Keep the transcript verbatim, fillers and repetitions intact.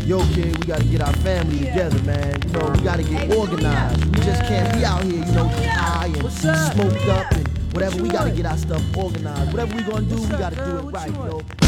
yo kid, we gotta get our family together, man. You know, we gotta get organized. We just can't be out here, you know, high and smoked up and whatever. We gotta get our stuff organized. Whatever we gonna do, we gotta do it right, yo.